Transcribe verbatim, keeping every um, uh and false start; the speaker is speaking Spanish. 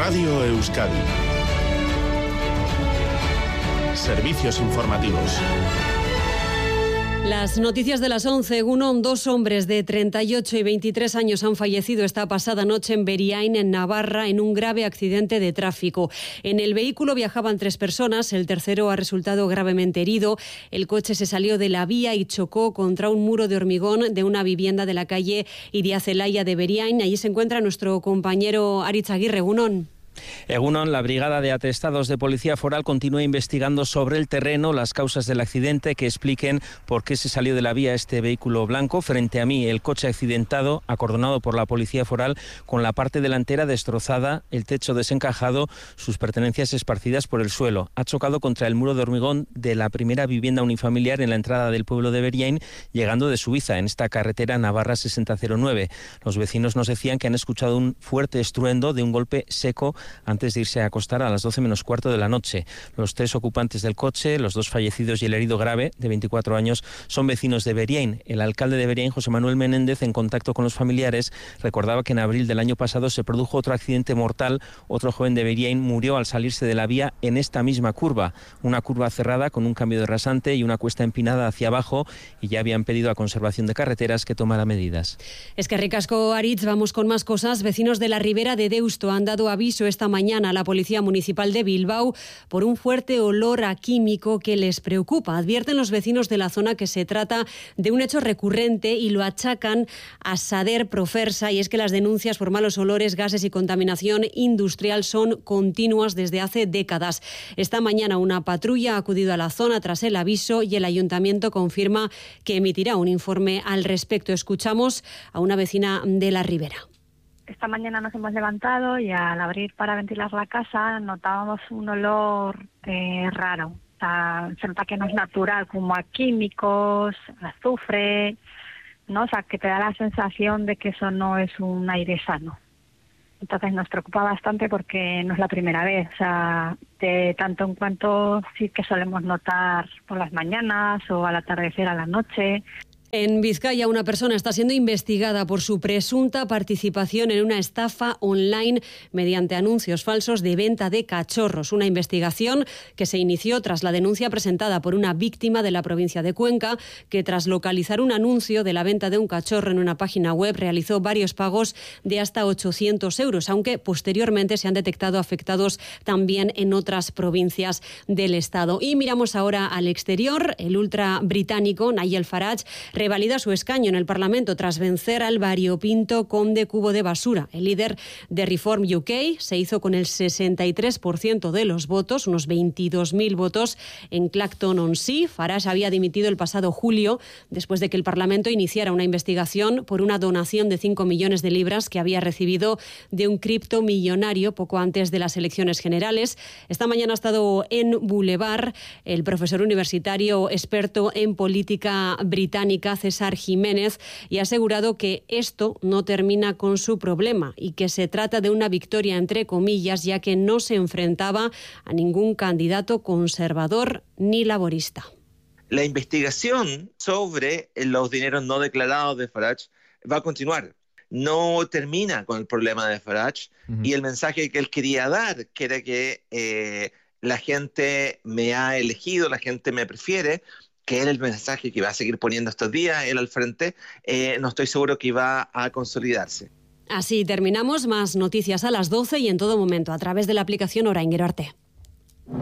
Radio Euskadi. Servicios informativos. Las noticias de las once. Egunon, dos hombres de treinta y ocho y veintitrés años han fallecido esta pasada noche en Beriain, en Navarra, en un grave accidente de tráfico. En el vehículo viajaban tres personas, el tercero ha resultado gravemente herido. El coche se salió de la vía y chocó contra un muro de hormigón de una vivienda de la calle Iriazelaya de Beriain. Allí se encuentra nuestro compañero Aritz Aguirre. Egunon. Egunon, la Brigada de Atestados de Policía Foral continúa investigando sobre el terreno las causas del accidente que expliquen por qué se salió de la vía este vehículo blanco. Frente a mí, el coche accidentado, acordonado por la Policía Foral, con la parte delantera destrozada, el techo desencajado, sus pertenencias esparcidas por el suelo. Ha chocado contra el muro de hormigón de la primera vivienda unifamiliar en la entrada del pueblo de Beriain, llegando de Suiza, en esta carretera Navarra sesenta cero nueve. Los vecinos nos decían que han escuchado un fuerte estruendo de un golpe seco antes de irse a acostar a las doce menos cuarto de la noche. Los tres ocupantes del coche, los dos fallecidos y el herido grave, de veinticuatro años, son vecinos de Beriain. El alcalde de Beriain, José Manuel Menéndez, en contacto con los familiares, recordaba que en abril del año pasado se produjo otro accidente mortal. Otro joven de Beriain murió al salirse de la vía en esta misma curva, una curva cerrada con un cambio de rasante y una cuesta empinada hacia abajo, y ya habían pedido a Conservación de Carreteras que tomara medidas. Es que ricasco, Aritz. Vamos con más cosas. Vecinos de la Ribera de Deusto han dado aviso esta mañana a la Policía Municipal de Bilbao por un fuerte olor a químico que les preocupa. Advierten los vecinos de la zona que se trata de un hecho recurrente y lo achacan a Sader Profersa, y es que las denuncias por malos olores, gases y contaminación industrial son continuas desde hace décadas. Esta mañana una patrulla ha acudido a la zona tras el aviso y el ayuntamiento confirma que emitirá un informe al respecto. Escuchamos a una vecina de la Ribera. Esta mañana nos hemos levantado y al abrir para ventilar la casa notábamos un olor eh, raro. O sea, se nota que no es natural, como a químicos, azufre, ¿no? O sea, que te da la sensación de que eso no es un aire sano. Entonces nos preocupa bastante porque no es la primera vez. O sea, de tanto en cuanto sí que solemos notar por las mañanas o al atardecer a la noche. En Vizcaya, una persona está siendo investigada por su presunta participación en una estafa online mediante anuncios falsos de venta de cachorros. Una investigación que se inició tras la denuncia presentada por una víctima de la provincia de Cuenca, que tras localizar un anuncio de la venta de un cachorro en una página web realizó varios pagos de hasta ochocientos euros, aunque posteriormente se han detectado afectados también en otras provincias del Estado. Y miramos ahora al exterior. El ultra británico Nigel Farage revalida su escaño en el Parlamento tras vencer al variopinto conde Cubo de Basura. El líder de Reform U K se hizo con el sesenta y tres por ciento de los votos, unos veintidós mil votos en Clacton-on-Sea. Farage había dimitido el pasado julio después de que el Parlamento iniciara una investigación por una donación de cinco millones de libras que había recibido de un criptomillonario poco antes de las elecciones generales. Esta mañana ha estado en Boulevard el profesor universitario experto en política británica César Jiménez, y ha asegurado que esto no termina con su problema y que se trata de una victoria entre comillas, ya que no se enfrentaba a ningún candidato conservador ni laborista. La investigación sobre los dineros no declarados de Farage va a continuar. No termina con el problema de Farage. Uh-huh. Y el mensaje que él quería dar, que era que eh, la gente me ha elegido, la gente me prefiere, que era el mensaje que va a seguir poniendo estos días él al frente, eh, no estoy seguro que va a consolidarse. Así terminamos. Más noticias a las doce y en todo momento a través de la aplicación Orainguero Arte.